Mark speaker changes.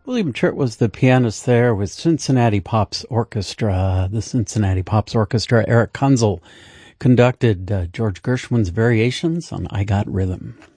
Speaker 1: William Chert was the pianist there with Cincinnati Pops Orchestra. The Cincinnati Pops Orchestra, Eric Kunzel conducted George Gershwin's variations on I Got Rhythm.